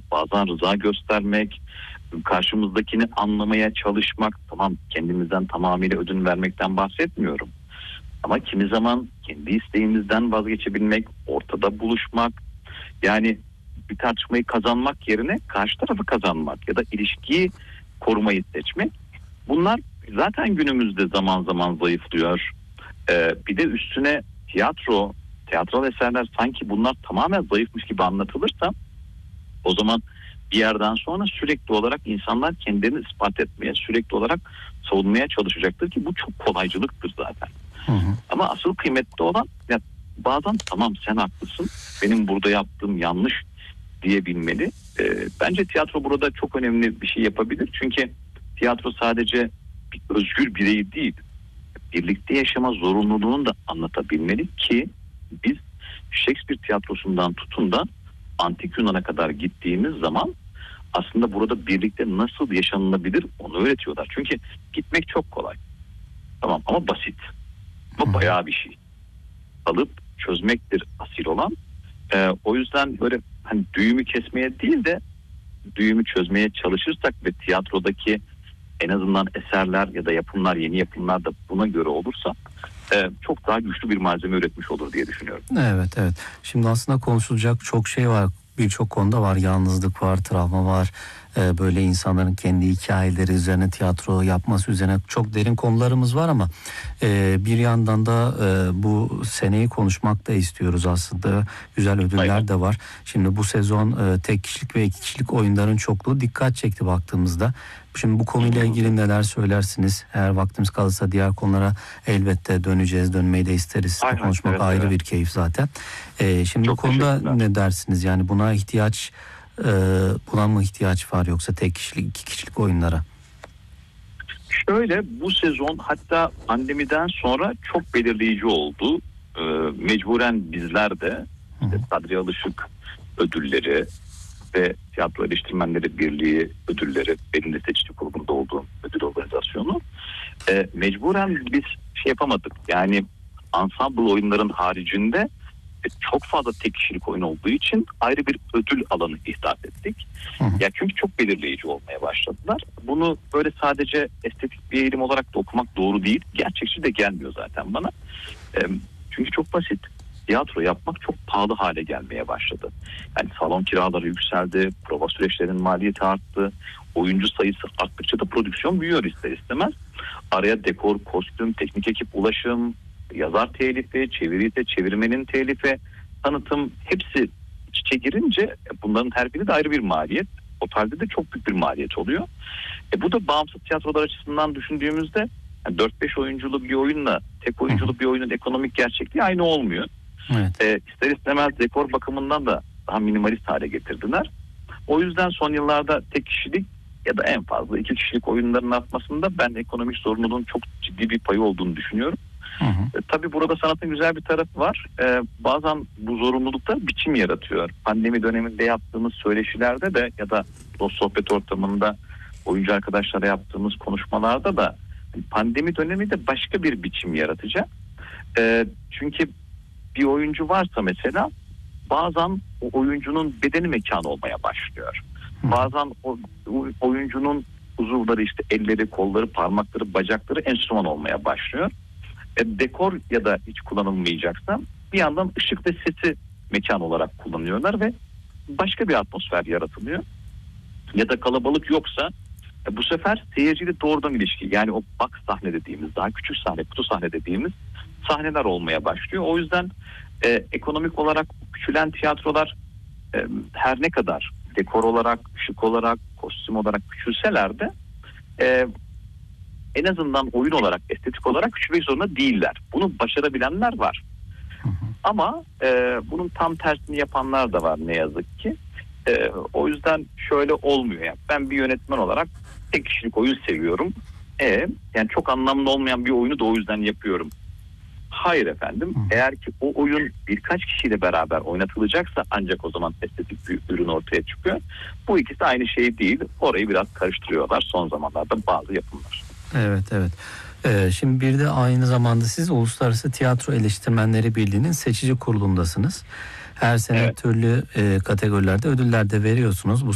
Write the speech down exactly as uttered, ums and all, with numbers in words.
bazen rıza göstermek, karşımızdakini anlamaya çalışmak. Tamam, kendimizden tamamıyla ödün vermekten bahsetmiyorum. Ama kimi zaman kendi isteğimizden vazgeçebilmek, ortada buluşmak, yani bir tartışmayı kazanmak yerine karşı tarafı kazanmak ya da ilişkiyi korumayı seçmek. Bunlar zaten günümüzde zaman zaman zayıflıyor. Ee, bir de üstüne tiyatro, tiyatral eserler sanki bunlar tamamen zayıfmış gibi anlatılırsa o zaman bir yerden sonra sürekli olarak insanlar kendilerini ispat etmeye, sürekli olarak savunmaya çalışacaktır ki bu çok kolaycılıktır zaten. Hı hı. Ama asıl kıymetli olan ya bazen tamam sen haklısın, benim burada yaptığım yanlış diyebilmeli. Ee, bence tiyatro burada çok önemli bir şey yapabilir. Çünkü tiyatro sadece bir özgür birey değil, birlikte yaşama zorunluluğunu da anlatabilmeli ki biz Shakespeare tiyatrosundan tutun da Antik Yunan'a kadar gittiğimiz zaman aslında burada birlikte nasıl yaşanılabilir onu öğretiyorlar. Çünkü gitmek çok kolay. Tamam ama basit. Ama bayağı bir şey. Alıp çözmektir asil olan. Ee, o yüzden böyle hani düğümü kesmeye değil de düğümü çözmeye çalışırsak ve tiyatrodaki en azından eserler ya da yapımlar, yeni yapımlar da buna göre olursa e, çok daha güçlü bir malzeme üretmiş olur diye düşünüyorum. Evet, evet. Şimdi aslında konuşulacak çok şey var. Birçok konuda var. Yalnızlık var, travma var. Ee, böyle insanların kendi hikayeleri üzerine tiyatro yapması üzerine çok derin konularımız var ama e, bir yandan da e, bu seneyi konuşmak da istiyoruz aslında. Güzel ödüller Aynen. de var. Şimdi bu sezon e, tek kişilik ve iki kişilik oyunların çokluğu dikkat çekti baktığımızda. Şimdi bu konuyla ilgili neler söylersiniz? Eğer vaktimiz kalırsa diğer konulara elbette döneceğiz. Dönmeyi de isteriz. Aynen, Konuşmak evet, ayrı evet. bir keyif zaten. Ee, şimdi Çok bu konuda ne dersiniz? Yani buna ihtiyaç e, buna mı ihtiyaç var yoksa tek kişilik, iki kişilik oyunlara? Şöyle, bu sezon hatta pandemiden sonra çok belirleyici oldu. Ee, mecburen bizler de işte Kadri Alışık ödülleri ve Tiyatro Eleştirmenleri Birliği ödülleri, benim de seçici kurulunda olduğum ödül organizasyonu, e, mecburen biz şey yapamadık. Yani ensemble oyunların haricinde e, çok fazla tek kişilik oyun olduğu için ayrı bir ödül alanı ihdas ettik. Hı hı. Ya çünkü çok belirleyici olmaya başladılar. Bunu böyle sadece estetik bir eğilim olarak da okumak doğru değil. Gerçekçi de gelmiyor zaten bana. E, çünkü çok basit. Tiyatro yapmak çok pahalı hale gelmeye başladı. Yani salon kiraları yükseldi, prova süreçlerinin maliyeti arttı, oyuncu sayısı arttıkça da prodüksiyon büyüyor ister istemez. Araya dekor, kostüm, teknik ekip, ulaşım, yazar telifi, çeviri ise çevirmenin telifi, tanıtım, hepsi iç içe girince bunların her biri de ayrı bir maliyet. Totalde de çok büyük bir maliyet oluyor. E bu da bağımsız tiyatrolar açısından düşündüğümüzde yani dört beş oyunculu bir oyunla tek oyunculu bir oyunun ekonomik gerçekliği aynı olmuyor. Evet. E, ister istemez dekor bakımından da daha minimalist hale getirdiler. O yüzden son yıllarda tek kişilik ya da en fazla iki kişilik oyunların artmasında ben ekonomik sorumluluğun çok ciddi bir payı olduğunu düşünüyorum. Hı hı. E, tabii burada sanatın güzel bir tarafı var. E, bazen bu zorunluluklar biçim yaratıyor. Pandemi döneminde yaptığımız söyleşilerde de ya da dost sohbet ortamında oyuncu arkadaşlara yaptığımız konuşmalarda da pandemi dönemi de başka bir biçim yaratacak. E, çünkü bir oyuncu varsa mesela bazen o oyuncunun bedeni mekan olmaya başlıyor. Hı. Bazen o, o oyuncunun uzuvları işte elleri, kolları, parmakları, bacakları enstrüman olmaya başlıyor. E, dekor ya da hiç kullanılmayacaksa bir yandan ışık ve sesi mekan olarak kullanıyorlar ve başka bir atmosfer yaratılıyor. Ya da kalabalık yoksa e, bu sefer seyirciyle doğrudan ilişki, yani o box sahne dediğimiz, daha küçük sahne, kutu sahne dediğimiz sahneler olmaya başlıyor. O yüzden e, ekonomik olarak küçülen tiyatrolar e, her ne kadar dekor olarak, ışık olarak, kostüm olarak küçülseler de e, en azından oyun olarak, estetik olarak küçülmek zorunda değiller. Bunu başarabilenler var. Hı hı. Ama e, bunun tam tersini yapanlar da var ne yazık ki. E, o yüzden şöyle olmuyor. Yani ben bir yönetmen olarak tek kişilik oyun seviyorum. E, yani çok anlamlı olmayan bir oyunu da o yüzden yapıyorum. Hayır efendim. Hı. Eğer ki o oyun birkaç kişiyle beraber oynatılacaksa ancak o zaman estetik bir ürün ortaya çıkıyor. Bu ikisi aynı şey değil. Orayı biraz karıştırıyorlar son zamanlarda bazı yapımlar. Evet, evet. Ee, şimdi bir de aynı zamanda siz Uluslararası Tiyatro Eleştirmenleri Birliği'nin seçici kurulundasınız. Her sene evet. türlü e, kategorilerde ödüller de veriyorsunuz. Bu